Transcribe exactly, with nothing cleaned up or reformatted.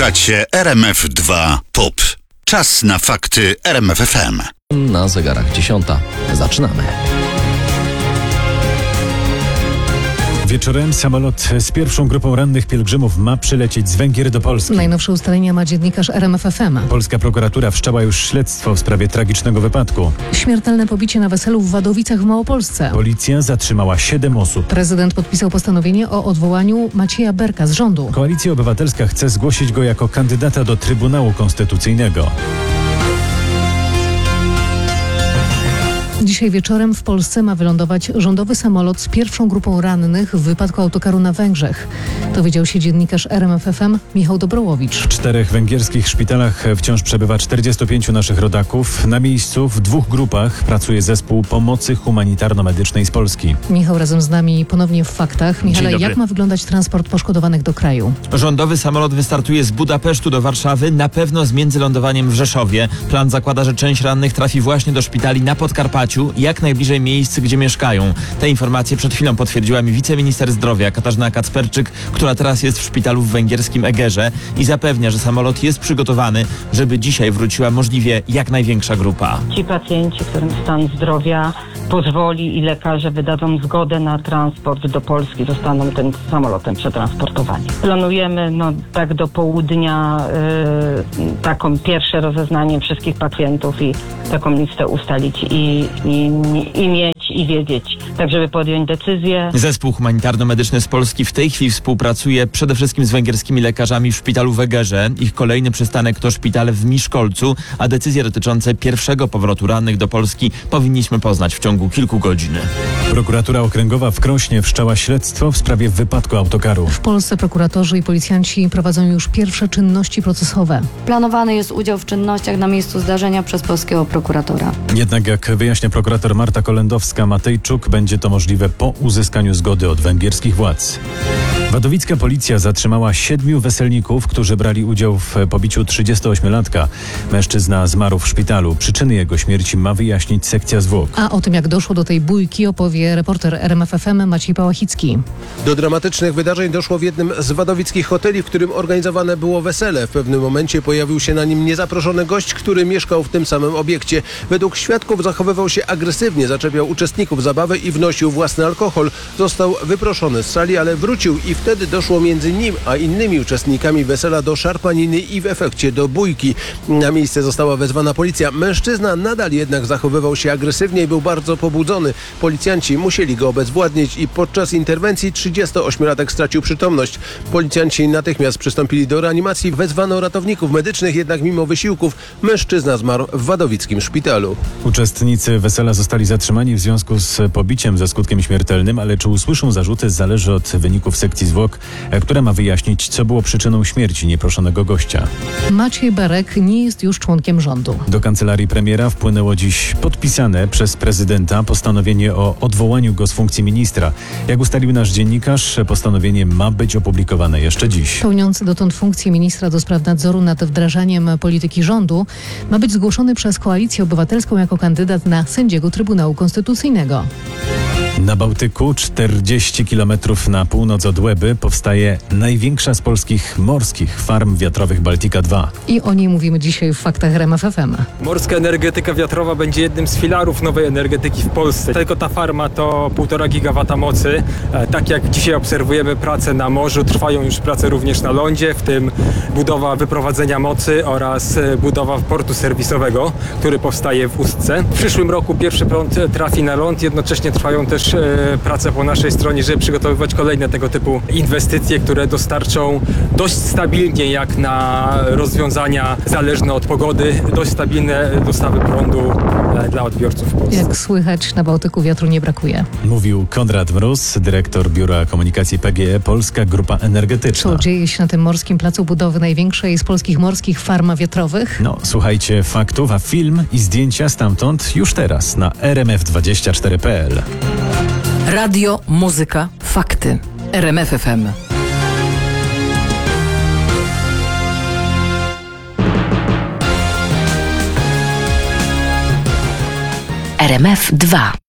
Słuchacie R M F dwa Pop. Czas na fakty R M F F M. Na zegarach dziesiąta. Zaczynamy. Wieczorem samolot z pierwszą grupą rannych pielgrzymów ma przylecieć z Węgier do Polski. Najnowsze ustalenia ma dziennikarz R M F F M. Polska prokuratura wszczęła już śledztwo w sprawie tragicznego wypadku. Śmiertelne pobicie na weselu w Wadowicach w Małopolsce. Policja zatrzymała siedem osób. Prezydent podpisał postanowienie o odwołaniu Macieja Berka z rządu. Koalicja Obywatelska chce zgłosić go jako kandydata do Trybunału Konstytucyjnego. Dzisiaj wieczorem w Polsce ma wylądować rządowy samolot z pierwszą grupą rannych w wypadku autokaru na Węgrzech. Dowiedział się dziennikarz R M F F M Michał Dobrołowicz. W czterech węgierskich szpitalach wciąż przebywa czterdziestu pięciu naszych rodaków. Na miejscu w dwóch grupach pracuje zespół pomocy humanitarno-medycznej z Polski. Michał razem z nami ponownie w faktach. Michale, jak ma wyglądać transport poszkodowanych do kraju? Rządowy samolot wystartuje z Budapesztu do Warszawy, na pewno z międzylądowaniem w Rzeszowie. Plan zakłada, że część rannych trafi właśnie do szpitali na Podkarpaciu, jak najbliżej miejsc, gdzie mieszkają. Te informacje przed chwilą potwierdziła mi wiceminister zdrowia Katarzyna Kacperczyk, która teraz jest w szpitalu w węgierskim Egerze i zapewnia, że samolot jest przygotowany, żeby dzisiaj wróciła możliwie jak największa grupa. Ci pacjenci, którym stan zdrowia pozwoli i lekarze wydadzą zgodę na transport do Polski, zostaną tym samolotem przetransportowani. Planujemy no, tak do południa y, taką pierwsze rozeznanie wszystkich pacjentów i taką listę ustalić i, i, i mieć i wiedzieć, tak żeby podjąć decyzję. Zespół humanitarno-medyczny z Polski w tej chwili współpracuje przede wszystkim z węgierskimi lekarzami w szpitalu w Egerze. Ich kolejny przystanek to szpital w Miszkolcu, a decyzje dotyczące pierwszego powrotu rannych do Polski powinniśmy poznać w ciągu kilku godzin. Prokuratura Okręgowa w Krośnie wszczęła śledztwo w sprawie wypadku autokaru. W Polsce prokuratorzy i policjanci prowadzą już pierwsze czynności procesowe. Planowany jest udział w czynnościach na miejscu zdarzenia przez polskiego prokuratora. Jednak jak wyjaśnia prokurator Marta Kolendowska-Matejczuk, będzie to możliwe po uzyskaniu zgody od węgierskich władz. Wadowicka policja zatrzymała siedmiu weselników, którzy brali udział w pobiciu trzydziestoośmiolatka. Mężczyzna zmarł w szpitalu. Przyczyny jego śmierci ma wyjaśnić sekcja zwłok. A o tym, jak doszło do tej bójki, opowie reporter R M F F M Maciej Pałachicki. Do dramatycznych wydarzeń doszło w jednym z wadowickich hoteli, w którym organizowane było wesele. W pewnym momencie pojawił się na nim niezaproszony gość, który mieszkał w tym samym obiekcie. Według świadków zachowywał się agresywnie, zaczepiał uczestników zabawy i wnosił własny alkohol. Został wyproszony z sali, ale wrócił i wtedy doszło między nim a innymi uczestnikami wesela do szarpaniny i w efekcie do bójki. Na miejsce została wezwana policja. Mężczyzna nadal jednak zachowywał się agresywnie i był bardzo pobudzony. Policjanci musieli go obezwładnić i podczas interwencji trzydziestoośmiolatek stracił przytomność. Policjanci natychmiast przystąpili do reanimacji. Wezwano ratowników medycznych, jednak mimo wysiłków mężczyzna zmarł w wadowickim szpitalu. Uczestnicy wesela zostali zatrzymani w związku z pobiciem ze skutkiem śmiertelnym, ale czy usłyszą zarzuty, zależy od wyników sekcji zwłok, która ma wyjaśnić, co było przyczyną śmierci nieproszonego gościa. Maciej Berek nie jest już członkiem rządu. Do kancelarii premiera wpłynęło dziś podpisane przez prezydenta postanowienie o odwołaniu go z funkcji ministra. Jak ustalił nasz dziennikarz, postanowienie ma być opublikowane jeszcze dziś. Pełniący dotąd funkcję ministra do spraw nadzoru nad wdrażaniem polityki rządu ma być zgłoszony przez Koalicję Obywatelską jako kandydat na sędziego Trybunału Konstytucyjnego. Na Bałtyku, czterdzieści kilometrów na północ od Łeby, powstaje największa z polskich morskich farm wiatrowych Baltica dwa. I o niej mówimy dzisiaj w faktach R M F F M. Morska energetyka wiatrowa będzie jednym z filarów nowej energetyki w Polsce. Tylko ta farma to półtora gigawata mocy. E, tak jak dzisiaj obserwujemy prace na morzu, trwają już prace również na lądzie, w tym budowa wyprowadzenia mocy oraz e, budowa portu serwisowego, który powstaje w Ustce. W przyszłym roku pierwszy prąd trafi na ląd, jednocześnie trwają też prace po naszej stronie, żeby przygotowywać kolejne tego typu inwestycje, które dostarczą dość stabilnie, jak na rozwiązania zależne od pogody, dość stabilne dostawy prądu dla odbiorców w Polsce. Jak słychać, na Bałtyku wiatru nie brakuje. Mówił Konrad Mróz, dyrektor Biura Komunikacji P G E Polska Grupa Energetyczna. Co dzieje się na tym morskim placu budowy największej z polskich morskich farm wiatrowych? No, słuchajcie faktów, a film i zdjęcia stamtąd już teraz na R M F dwadzieścia cztery kropka p l. Radio, muzyka, fakty. R M F F M. R M F dwa.